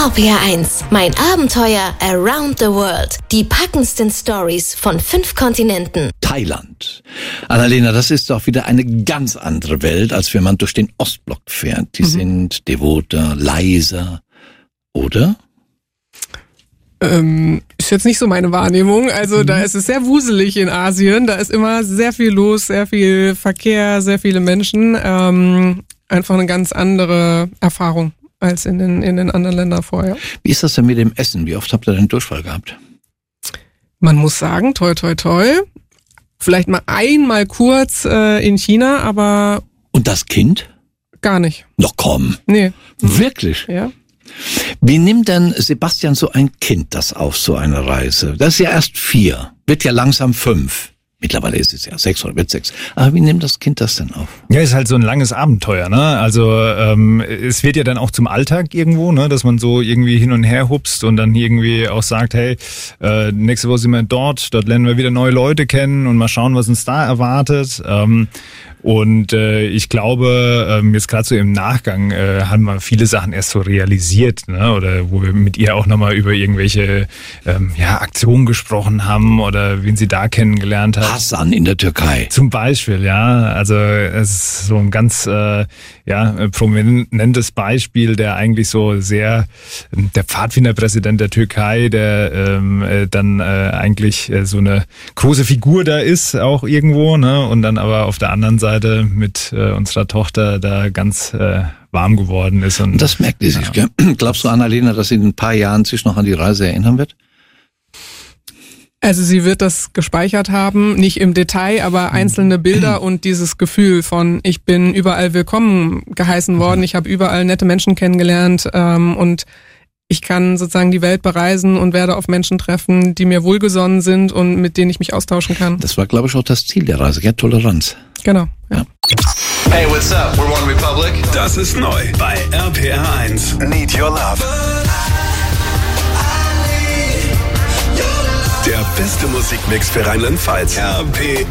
RPR1, mein Abenteuer around the world. Die packendsten Stories von 5 Kontinenten. Thailand. Annalena, das ist doch wieder eine ganz andere Welt, als wenn man durch den Ostblock fährt. Die sind devoter, leiser, oder? Ist jetzt nicht so meine Wahrnehmung. Also da ist es sehr wuselig in Asien. Da ist immer sehr viel los, sehr viel Verkehr, sehr viele Menschen. Einfach eine ganz andere Erfahrung als in den anderen Ländern vorher. Wie ist das denn mit dem Essen? Wie oft habt ihr denn Durchfall gehabt? Man muss sagen, toi toi toi. Vielleicht mal einmal kurz in China, aber... Und das Kind? Gar nicht. Noch komm. Nee. Wirklich? Ja. Wie nimmt denn Sebastian so ein Kind das auf, so eine Reise? Das ist ja erst 4, wird ja langsam 5. Mittlerweile ist es ja 6 oder wird 6. Aber wie nimmt das Kind das denn auf? Ja, ist halt so ein langes Abenteuer, ne? Also es wird ja dann auch zum Alltag irgendwo, ne? Dass man so irgendwie hin und her hupst und dann irgendwie auch sagt, hey, nächste Woche sind wir dort lernen wir wieder neue Leute kennen und mal schauen, was uns da erwartet. Und ich glaube, jetzt gerade so im Nachgang haben wir viele Sachen erst so realisiert, ne? Oder wo wir mit ihr auch nochmal über irgendwelche Aktionen gesprochen haben oder wen sie da kennengelernt hat. Hasan in der Türkei. Zum Beispiel, ja. Also es ist so ein ganz prominentes Beispiel, der eigentlich so sehr der Pfadfinderpräsident der Türkei, der dann eigentlich so eine große Figur da ist, auch irgendwo, ne? Und dann aber auf der anderen Seite mit unserer Tochter da ganz warm geworden ist. Und das merkt ihr sich, gell? Glaubst du, Annalena, dass sie in ein paar Jahren sich noch an die Reise erinnern wird? Also sie wird das gespeichert haben, nicht im Detail, aber einzelne Bilder und dieses Gefühl von, ich bin überall willkommen geheißen worden, ich habe überall nette Menschen kennengelernt und ich kann sozusagen die Welt bereisen und werde auf Menschen treffen, die mir wohlgesonnen sind und mit denen ich mich austauschen kann. Das war, glaube ich, auch das Ziel der Reise, gell? Toleranz. Genau, ja. Hey, what's up? We're One Republic. Das ist neu bei RPR1. Need Your Love. Der beste Musikmix für Rheinland-Pfalz. RPR.